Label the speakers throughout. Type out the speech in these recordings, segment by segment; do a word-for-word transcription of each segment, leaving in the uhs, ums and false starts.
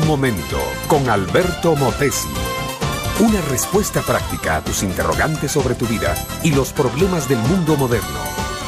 Speaker 1: momento con Alberto Motesi. Una respuesta práctica a tus interrogantes sobre tu vida y los problemas del mundo moderno.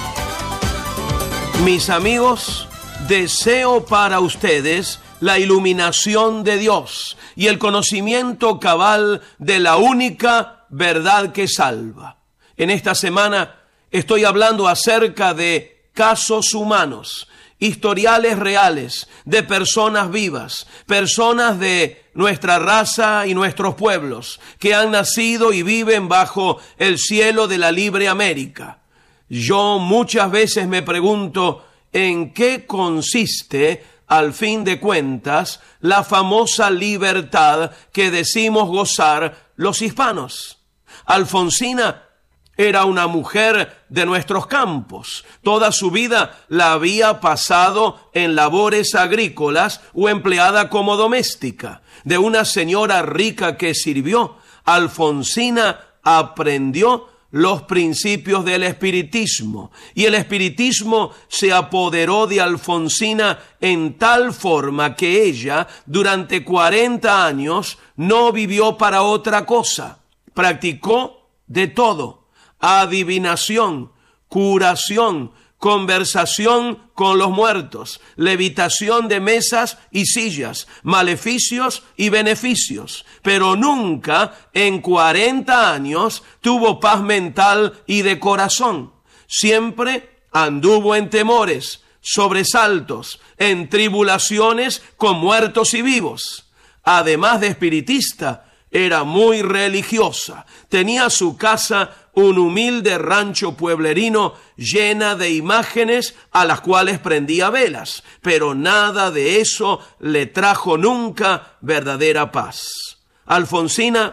Speaker 2: Mis amigos, deseo para ustedes la iluminación de Dios y el conocimiento cabal de la única verdad que salva. En esta semana estoy hablando acerca de casos humanos, historiales reales de personas vivas, personas de nuestra raza y nuestros pueblos que han nacido y viven bajo el cielo de la libre América. Yo muchas veces me pregunto en qué consiste, al fin de cuentas, la famosa libertad que decimos gozar los hispanos. Alfonsina era una mujer de nuestros campos. Toda su vida la había pasado en labores agrícolas o empleada como doméstica. De una señora rica que sirvió, Alfonsina aprendió los principios del espiritismo. Y el espiritismo se apoderó de Alfonsina en tal forma que ella, durante cuarenta años, no vivió para otra cosa. Practicó de todo: adivinación, curación, conversación con los muertos, levitación de mesas y sillas, maleficios y beneficios. Pero nunca en cuarenta años tuvo paz mental y de corazón. Siempre anduvo en temores, sobresaltos, en tribulaciones con muertos y vivos. Además de espiritista, era muy religiosa. Tenía su casa un humilde rancho pueblerino llena de imágenes a las cuales prendía velas, pero nada de eso le trajo nunca verdadera paz. Alfonsina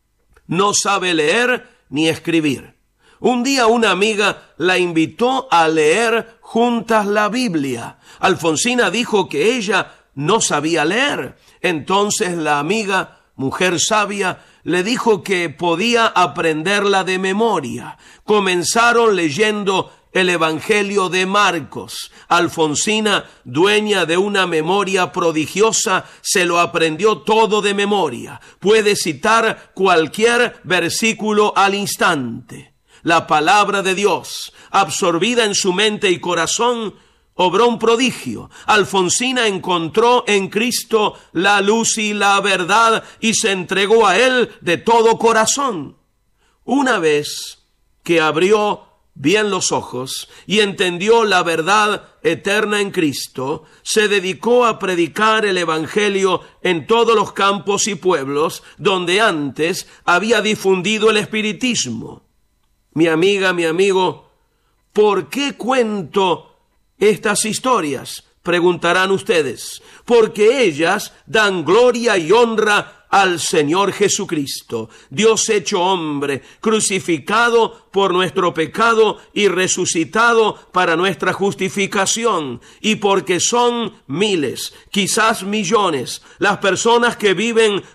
Speaker 2: no sabe leer ni escribir. Un día una amiga la invitó a leer juntas la Biblia. Alfonsina dijo que ella no sabía leer. Entonces la amiga, mujer sabia, le dijo que podía aprenderla de memoria. Comenzaron leyendo el Evangelio de Marcos. Alfonsina, dueña de una memoria prodigiosa, se lo aprendió todo de memoria. Puede citar cualquier versículo al instante. La palabra de Dios, absorbida en su mente y corazón, obró un prodigio. Alfonsina encontró en Cristo la luz y la verdad y se entregó a Él de todo corazón. Una vez que abrió bien los ojos y entendió la verdad eterna en Cristo, se dedicó a predicar el Evangelio en todos los campos y pueblos donde antes había difundido el espiritismo. Mi amiga, mi amigo, ¿por qué cuento estas historias? Preguntarán ustedes. Porque ellas dan gloria y honra al Señor Jesucristo, Dios hecho hombre, crucificado por nuestro pecado y resucitado para nuestra justificación. Y porque son miles, quizás millones, las personas que viven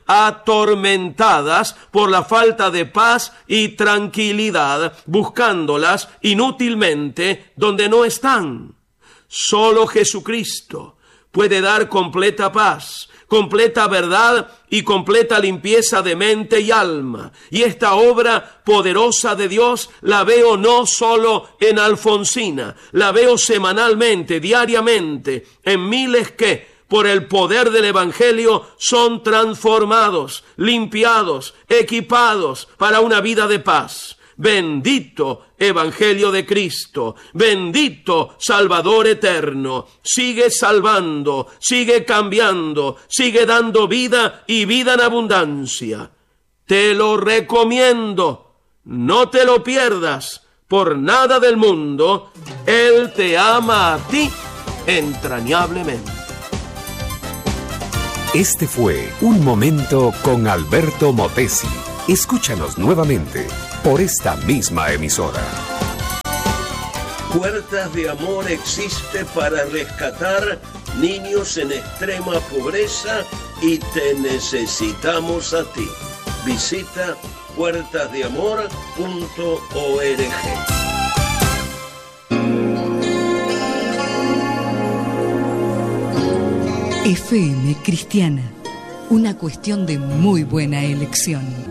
Speaker 2: atormentadas por la falta de paz y tranquilidad, buscándolas inútilmente donde no están. Solo Jesucristo puede dar completa paz, completa verdad y completa limpieza de mente y alma. Y esta obra poderosa de Dios la veo no solo en Alfonsina, la veo semanalmente, diariamente, en miles que, por el poder del Evangelio, son transformados, limpiados, equipados para una vida de paz. Bendito Evangelio de Cristo, bendito Salvador eterno, sigue salvando, sigue cambiando, sigue dando vida y vida en abundancia. Te lo recomiendo, no te lo pierdas, por nada del mundo. Él te ama a ti entrañablemente.
Speaker 1: Este fue Un Momento con Alberto Motesi. Escúchanos nuevamente por esta misma emisora.
Speaker 2: Puertas de Amor existe para rescatar niños en extrema pobreza y te necesitamos a ti. Visita puertas de amor punto org.
Speaker 3: F M Cristiana una cuestión de muy buena elección.